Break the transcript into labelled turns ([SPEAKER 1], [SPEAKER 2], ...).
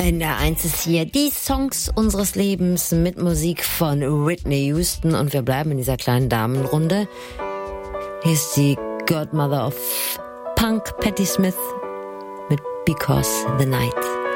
[SPEAKER 1] In der 1 ist hier die Songs unseres Lebens mit Musik von Whitney Houston und wir bleiben in dieser kleinen Damenrunde. Hier ist die Godmother of Punk, Patti Smith mit Because the Night.